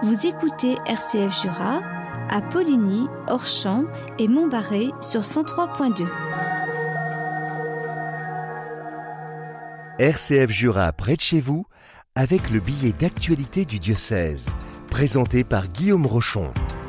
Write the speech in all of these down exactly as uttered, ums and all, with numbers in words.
Vous écoutez R C F Jura à Poligny, Orchamps et Montbarré sur cent trois point deux. R C F Jura près de chez vous, avec le billet d'actualité du diocèse, présenté par Guillaume Rochon.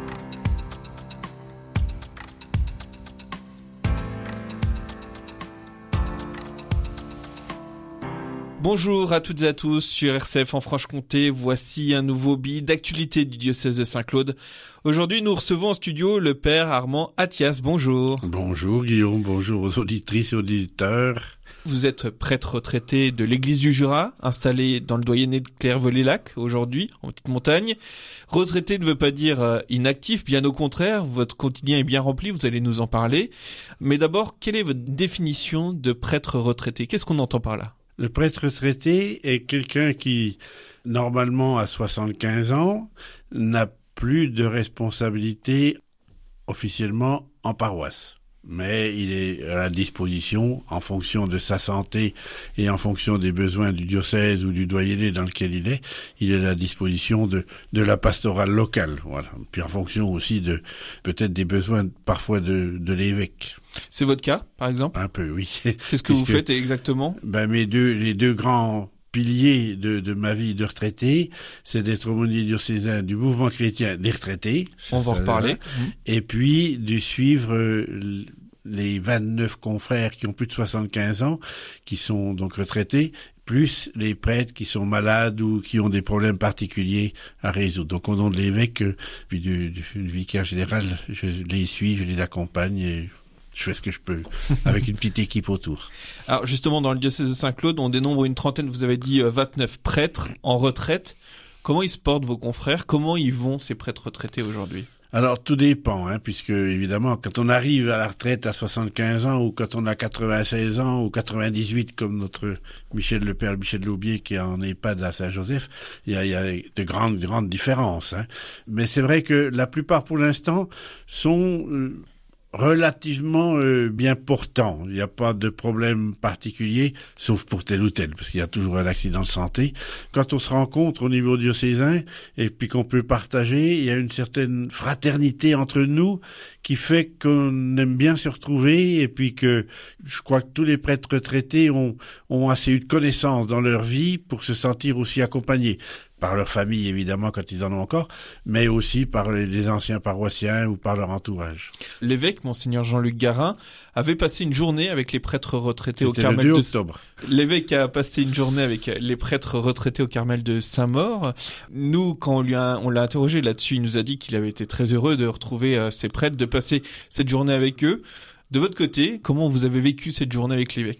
Bonjour à toutes et à tous sur R C F en Franche-Comté, voici un nouveau billet d'actualité du diocèse de Saint-Claude. Aujourd'hui, nous recevons en studio le père Armand Athias. Bonjour. Bonjour Guillaume, bonjour aux auditrices et auditeurs. Vous êtes prêtre retraité de l'église du Jura, installé dans le doyenné de Clairvaux-les-Lacs, aujourd'hui, en petite montagne. Retraité ne veut pas dire euh, inactif, bien au contraire, votre quotidien est bien rempli, vous allez nous en parler. Mais d'abord, quelle est votre définition de prêtre retraité ? Qu'est-ce qu'on entend par là ? Le prêtre retraité est quelqu'un qui, normalement à soixante-quinze ans, n'a plus de responsabilité officiellement en paroisse. Mais il est à la disposition, en fonction de sa santé et en fonction des besoins du diocèse ou du doyenné dans lequel il est, il est à la disposition de, de la pastorale locale. Voilà. Puis en fonction aussi de, peut-être des besoins parfois de, de l'évêque. C'est votre cas, par exemple ? Un peu, oui. Qu'est-ce que vous faites exactement ? Ben, mes deux, les deux grands piliers de, de ma vie de retraité, c'est d'être aumônier diocésain du mouvement chrétien des retraités. On va en reparler. Mmh. Et puis, de suivre euh, les vingt-neuf confrères qui ont plus de soixante-quinze ans, qui sont donc retraités, plus les prêtres qui sont malades ou qui ont des problèmes particuliers à résoudre. Donc, au nom de l'évêque, euh, puis du, du, du vicaire général, je les suis, je les accompagne et je fais ce que je peux, avec une petite équipe autour. Alors justement, dans le diocèse de Saint-Claude, on dénombre une trentaine, vous avez dit vingt-neuf prêtres en retraite. Comment ils se portent vos confrères ? Comment ils vont ces prêtres retraités aujourd'hui ? Alors tout dépend, hein, puisque évidemment, quand on arrive à la retraite à soixante-quinze ans, ou quand on a quatre-vingt-seize ans, ou quatre-vingt-dix-huit, comme notre Michel le Père Michel Laubier qui est en EHPAD à Saint-Joseph, il y a, il y a de grandes, grandes différences. Hein. Mais c'est vrai que la plupart, pour l'instant, sont Euh, relativement euh, bien portant. Il n'y a pas de problème particulier, sauf pour tel ou tel, parce qu'il y a toujours un accident de santé. Quand on se rencontre au niveau diocésain, et puis qu'on peut partager, il y a une certaine fraternité entre nous qui fait qu'on aime bien se retrouver, et puis que je crois que tous les prêtres retraités ont, ont assez eu de connaissances dans leur vie pour se sentir aussi accompagnés. Par leur famille, évidemment, quand ils en ont encore, mais aussi par les, les anciens paroissiens ou par leur entourage. L'évêque, Monseigneur Jean-Luc Garin, avait passé une journée avec les prêtres retraités C'était au Carmel le deux de... octobre. L'évêque a passé une journée avec les prêtres retraités au Carmel de Saint-Maur. Nous, quand on, lui a, on l'a interrogé là-dessus, il nous a dit qu'il avait été très heureux de retrouver euh, ces prêtres, de passer cette journée avec eux. De votre côté, comment vous avez vécu cette journée avec l'évêque ?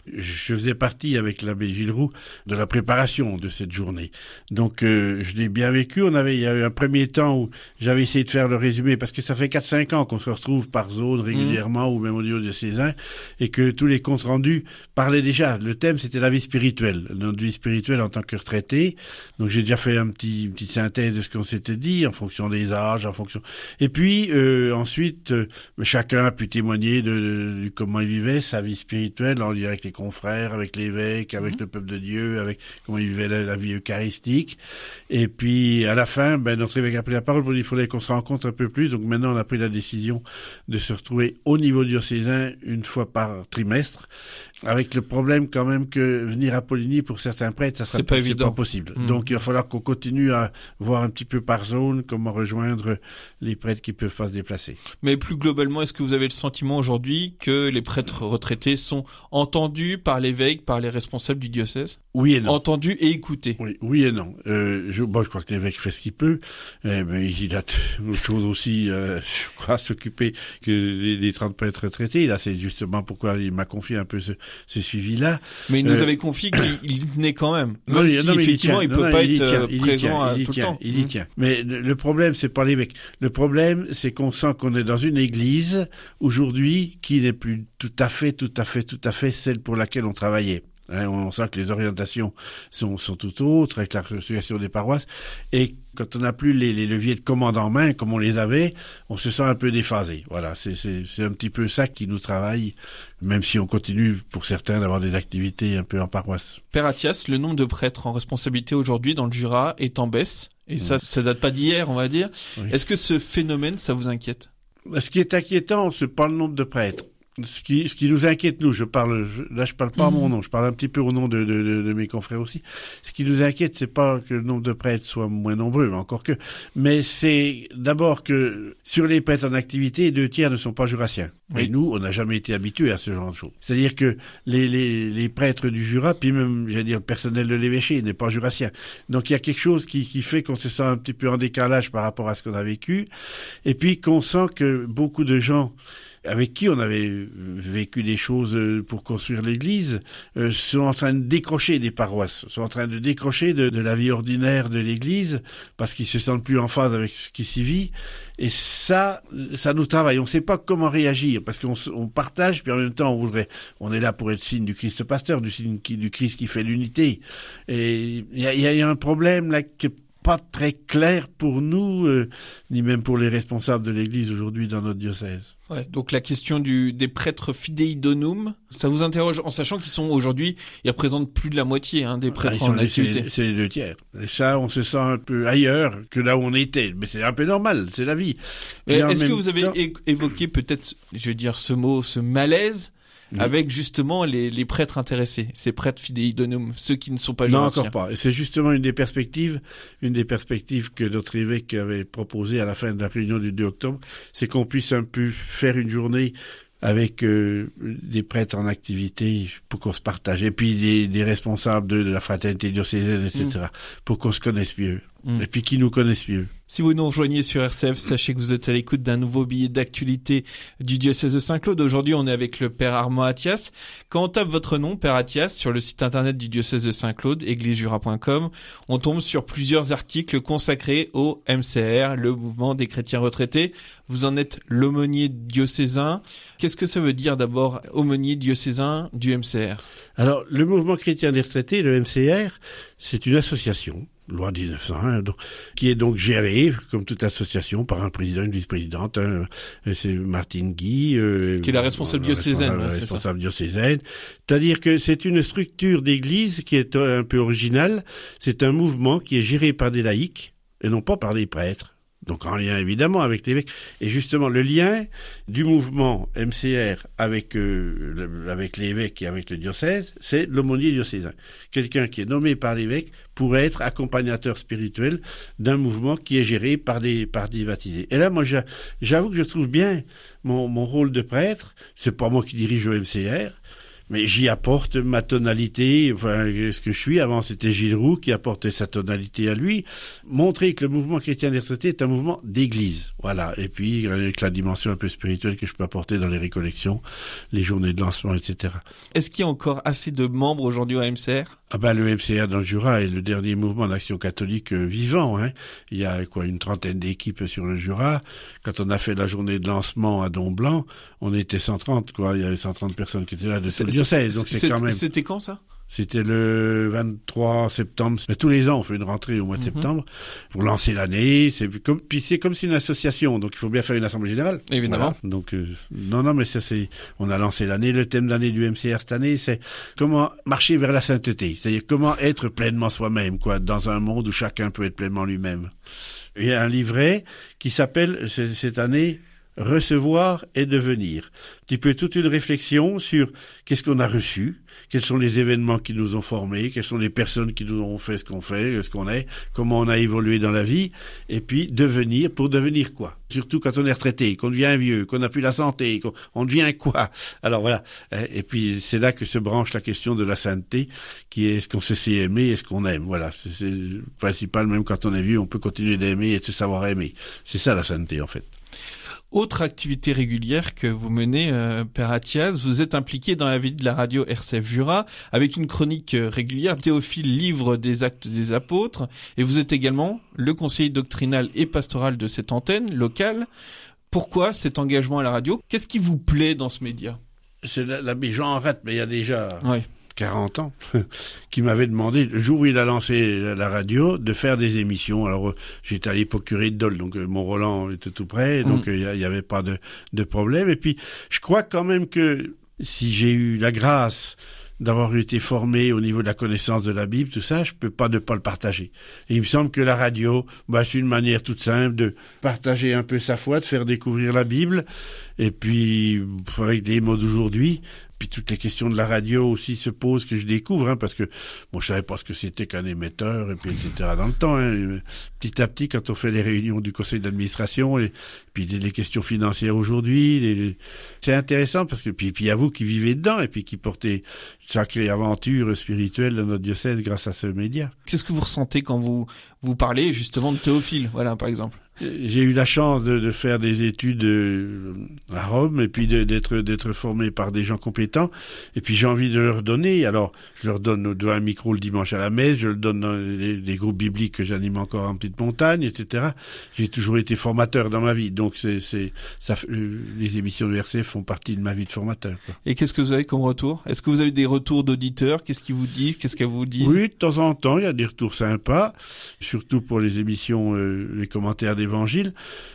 Je faisais partie avec l'abbé Gilles Roux de la préparation de cette journée. Donc euh, je l'ai bien vécu. On avait, il y a eu un premier temps où j'avais essayé de faire le résumé, parce que ça fait quatre cinq ans qu'on se retrouve par zone régulièrement, mmh. ou même au niveau diocésain, et que tous les comptes rendus parlaient déjà. Le thème, c'était la vie spirituelle, notre vie spirituelle en tant que retraité. Donc j'ai déjà fait un petit, une petite synthèse de ce qu'on s'était dit, en fonction des âges, en fonction... Et puis euh, ensuite, euh, chacun a pu témoigner de, de, de comment il vivait sa vie spirituelle, en lien avec les confrères, avec l'évêque, avec mmh. le peuple de Dieu, avec comment il vivait la, la vie eucharistique. Et puis, à la fin, ben, notre évêque a pris la parole pour dire qu'il fallait qu'on se rencontre un peu plus. Donc maintenant, on a pris la décision de se retrouver au niveau diocésain une fois par trimestre, avec le problème quand même que venir à Poligny pour certains prêtres, ça sera c'est pas, pas, évident. C'est pas possible. Mmh. Donc il va falloir qu'on continue à voir un petit peu par zone comment rejoindre les prêtres qui peuvent pas se déplacer. Mais plus globalement, est-ce que vous avez le sentiment aujourd'hui que les prêtres retraités sont entendus par l'évêque, par les responsables du diocèse ? Oui et non. Entendus et écoutés. Oui, oui et non. Euh, je, bon, je crois que l'évêque fait ce qu'il peut, euh, mais il a autre chose aussi, euh, je crois, à s'occuper que les, les trente prêtres retraités. Là, c'est justement pourquoi il m'a confié un peu ce, ce suivi-là. Mais il nous euh, avait confié qu'il tenait quand même. Même non, si, non, effectivement, il, il peut non, pas il être tient, euh, il présent tient, à, il tout tient, le temps. Il y tient. Mais le, le problème, c'est pas l'évêque. Le problème, c'est qu'on sent qu'on est dans une église, aujourd'hui, qui n'est plus tout à fait, tout à fait, tout à fait celle pour laquelle on travaillait. Hein, on sent que les orientations sont, sont tout autres avec la situation des paroisses. Et quand on n'a plus les, les leviers de commande en main, comme on les avait, on se sent un peu déphasé. Voilà, c'est, c'est, c'est un petit peu ça qui nous travaille, même si on continue, pour certains, d'avoir des activités un peu en paroisse. Père Athias, le nombre de prêtres en responsabilité aujourd'hui dans le Jura est en baisse. Et mmh. ça, ça date pas d'hier, on va dire. Oui. Est-ce que ce phénomène, ça vous inquiète ? Ce qui est inquiétant, c'est pas le nombre de prêtres. Ce qui, ce qui nous inquiète, nous, je parle, je, là, je parle pas mmh. à mon nom, je parle un petit peu au nom de, de, de, de mes confrères aussi. Ce qui nous inquiète, c'est pas que le nombre de prêtres soit moins nombreux, encore que, mais c'est d'abord que sur les prêtres en activité, deux tiers ne sont pas jurassiens. Oui. Et nous, on n'a jamais été habitués à ce genre de choses. C'est-à-dire que les, les, les prêtres du Jura, puis même, j'allais dire, le personnel de l'évêché n'est pas jurassien. Donc il y a quelque chose qui, qui fait qu'on se sent un petit peu en décalage par rapport à ce qu'on a vécu, et puis qu'on sent que beaucoup de gens avec qui on avait vécu des choses pour construire l'église, euh, sont en train de décrocher des paroisses, sont en train de décrocher de, de la vie ordinaire de l'église, parce qu'ils se sentent plus en phase avec ce qui s'y vit. Et ça, ça nous travaille. On ne sait pas comment réagir, parce qu'on on partage, puis en même temps, on voudrait, on est là pour être signe du Christ pasteur, du signe qui, du Christ qui fait l'unité. Et il y a, y a un problème là que pas très clair pour nous, euh, ni même pour les responsables de l'Église aujourd'hui dans notre diocèse. Ouais, donc la question du, des prêtres fidei donum, ça vous interroge en sachant qu'ils sont aujourd'hui, ils représentent plus de la moitié hein, des prêtres ah, en activité. C'est, c'est les deux tiers. Et ça, on se sent un peu ailleurs que là où on était. Mais c'est un peu normal, c'est la vie. Est-ce que vous avez temps... é- évoqué peut-être, je veux dire ce mot, ce malaise oui. avec justement les, les prêtres intéressés, ces prêtres fidei donum, ceux qui ne sont pas jurassiens. Non, encore pas. Et c'est justement une des perspectives, une des perspectives que notre évêque avait proposé à la fin de la réunion du deux octobre, c'est qu'on puisse un peu faire une journée avec euh, des prêtres en activité pour qu'on se partage, et puis des, des responsables de, de la fraternité diocésaine, et cetera, mmh. pour qu'on se connaisse mieux, mmh. et puis qu'ils nous connaissent mieux. Si vous nous rejoignez sur R C F, sachez que vous êtes à l'écoute d'un nouveau billet d'actualité du diocèse de Saint-Claude. Aujourd'hui, on est avec le Père Armand Athias. Quand on tape votre nom, Père Athias, sur le site internet du diocèse de Saint-Claude, église jura point com, on tombe sur plusieurs articles consacrés au M C R, le mouvement des chrétiens retraités. Vous en êtes l'aumônier diocésain. Qu'est-ce que ça veut dire d'abord, aumônier diocésain du M C R ? Alors, le mouvement chrétien des retraités, le M C R, c'est une association, loi dix-neuf cent un, donc, qui est donc gérée, comme toute association, par un président, une vice-présidente. Hein, c'est Martine Guy. Euh, qui est la responsable diocésaine. La ouais, responsable diocésaine. C'est-à-dire que c'est une structure d'église qui est un peu originale. C'est un mouvement qui est géré par des laïcs, et non pas par des prêtres. Donc en lien évidemment avec l'évêque. Et justement, le lien du mouvement M C R avec euh, le, avec l'évêque et avec le diocèse, c'est l'aumônier diocésain. Quelqu'un qui est nommé par l'évêque pourrait être accompagnateur spirituel d'un mouvement qui est géré par des par des baptisés. Et là, moi, j'avoue que je trouve bien mon, mon rôle de prêtre. C'est pas moi qui dirige le M C R. Mais j'y apporte ma tonalité, enfin, ce que je suis. Avant, c'était Gilles Roux qui apportait sa tonalité à lui. Montrer que le mouvement chrétien des retraités est un mouvement d'église. Voilà. Et puis, avec la dimension un peu spirituelle que je peux apporter dans les récollections, les journées de lancement, et cetera. Est-ce qu'il y a encore assez de membres aujourd'hui au M C R ? Ah ben, le M C R dans le Jura est le dernier mouvement d'action catholique euh, vivant, hein. Il y a, quoi, une trentaine d'équipes sur le Jura. Quand on a fait la journée de lancement à Don-Blanc, on était cent trente, quoi. Il y avait cent trente personnes qui étaient là de tout le diocèse. Donc c'est, c'est quand même. C'était quand, ça? C'était le vingt-trois septembre. Mais tous les ans, on fait une rentrée au mois de mm-hmm. septembre pour lancer l'année. C'est comme, puis c'est comme c'est une association, donc il faut bien faire une assemblée générale. Évidemment. Voilà. Donc euh, non, non, mais ça c'est. On a lancé l'année. Le thème d'année du M C R cette année, c'est comment marcher vers la sainteté, c'est-à-dire comment être pleinement soi-même, quoi, dans un monde où chacun peut être pleinement lui-même. Il y a un livret qui s'appelle cette année Recevoir et devenir. Un petit peu toute une réflexion sur qu'est-ce qu'on a reçu, quels sont les événements qui nous ont formés, quelles sont les personnes qui nous ont fait ce qu'on fait, ce qu'on est, comment on a évolué dans la vie, et puis devenir, pour devenir quoi? Surtout quand on est retraité, qu'on devient vieux, qu'on n'a plus la santé, qu'on on devient quoi? Alors voilà. Et puis c'est là que se branche la question de la sainteté, qui est est-ce qu'on se sait aimer, est-ce qu'on aime? Voilà. C'est, c'est le principal, même quand on est vieux, on peut continuer d'aimer et de se savoir aimer. C'est ça la sainteté en fait. Autre activité régulière que vous menez, euh, Père Athias, vous êtes impliqué dans la vie de la radio R C F Jura avec une chronique régulière, Théophile, livre des actes des apôtres, et vous êtes également le conseiller doctrinal et pastoral de cette antenne locale. Pourquoi cet engagement à la radio? Qu'est-ce qui vous plaît dans ce média? C'est l'abbé Jean Rat, mais il y a déjà... Ouais. quarante ans, qui m'avait demandé, le jour où il a lancé la radio, de faire des émissions. Alors, j'étais à l'époque curé de Dole, donc mon Roland était tout près, donc il mmh. n'y avait pas de, de problème. Et puis, je crois quand même que si j'ai eu la grâce d'avoir été formé au niveau de la connaissance de la Bible, tout ça, je peux pas ne pas le partager. Et il me semble que la radio, bah, c'est une manière toute simple de partager un peu sa foi, de faire découvrir la Bible, et puis, avec des mots d'aujourd'hui, puis toutes les questions de la radio aussi se posent que je découvre, hein, parce que bon, je savais pas ce que c'était qu'un émetteur, et puis et cetera dans le temps. Hein. Petit à petit, quand on fait les réunions du conseil d'administration, et puis les questions financières aujourd'hui, les... c'est intéressant parce que puis puis il y a vous qui vivez dedans et puis qui portez une sacrée aventure spirituelle dans notre diocèse grâce à ce média. Qu'est-ce que vous ressentez quand vous vous parlez justement de Théophile, voilà par exemple? J'ai eu la chance de, de faire des études à Rome et puis de, d'être d'être formé par des gens compétents. Et puis j'ai envie de leur donner. Alors je leur donne devant un micro le dimanche à la messe, je le donne dans les, les groupes bibliques que j'anime encore en petite montagne, et cetera. J'ai toujours été formateur dans ma vie, donc c'est c'est ça. Les émissions de R C F font partie de ma vie de formateur, quoi. Et qu'est-ce que vous avez comme retour? Est-ce que vous avez des retours d'auditeurs? Qu'est-ce qu'ils vous disent? Qu'est-ce qu'elles vous disent? Oui, de temps en temps, il y a des retours sympas, surtout pour les émissions, euh, les commentaires des Évangile.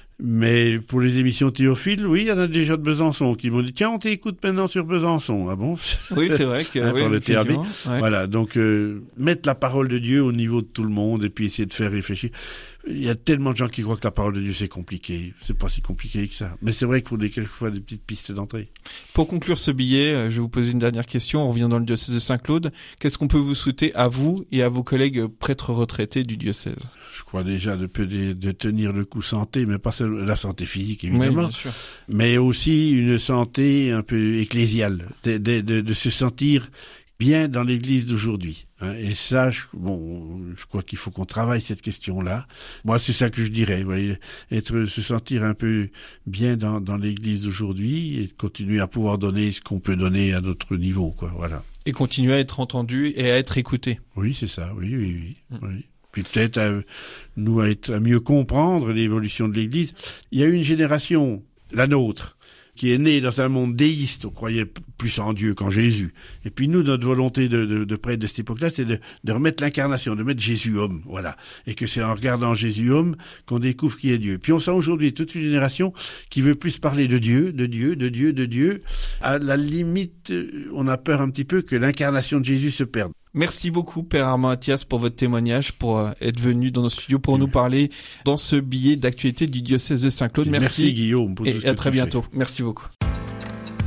Mais pour les émissions Théophile, oui, il y en a des gens de Besançon qui m'ont dit, tiens, on t'écoute maintenant sur Besançon. Ah bon? Oui, c'est vrai que, hein, oui, le T A B. Ouais. Voilà. Donc, euh, mettre la parole de Dieu au niveau de tout le monde et puis essayer de faire réfléchir. Il y a tellement de gens qui croient que la parole de Dieu c'est compliqué. C'est pas si compliqué que ça. Mais c'est vrai qu'il faut des, quelquefois des petites pistes d'entrée. Pour conclure ce billet, je vais vous poser une dernière question. On revient dans le diocèse de Saint-Claude. Qu'est-ce qu'on peut vous souhaiter à vous et à vos collègues prêtres retraités du diocèse? Je crois déjà de, de, de tenir le coup santé, mais pas seulement la santé physique évidemment, oui, bien sûr. Mais aussi une santé un peu ecclésiale, de, de, de, de se sentir bien dans l'Église d'aujourd'hui. Et ça, je, bon, je crois qu'il faut qu'on travaille cette question-là. Moi, c'est ça que je dirais. Vous voyez, être, se sentir un peu bien dans, dans l'Église d'aujourd'hui et continuer à pouvoir donner ce qu'on peut donner à notre niveau, quoi. Voilà. Et continuer à être entendu et à être écouté. Oui, c'est ça. Oui, oui, oui. Mmh. oui. Puis peut-être à, nous à, être, à mieux comprendre l'évolution de l'Église. Il y a eu une génération, la nôtre, qui est née dans un monde déiste, on croyait plus en Dieu qu'en Jésus. Et puis nous, notre volonté de, de, de prêtre de cette époque-là, c'est de, de remettre l'incarnation, de mettre Jésus homme, voilà. Et que c'est en regardant Jésus homme qu'on découvre qui est Dieu. Puis on sent aujourd'hui toute une génération qui veut plus parler de Dieu, de Dieu, de Dieu, de Dieu. À la limite, on a peur un petit peu que l'incarnation de Jésus se perde. Merci beaucoup, Père Armand Athias, pour votre témoignage, pour euh, être venu dans nos studios pour oui. nous parler dans ce billet d'actualité du diocèse de Saint-Claude. Merci, Merci Guillaume. Pour et tout ce à que très tu bientôt. fais. Merci beaucoup.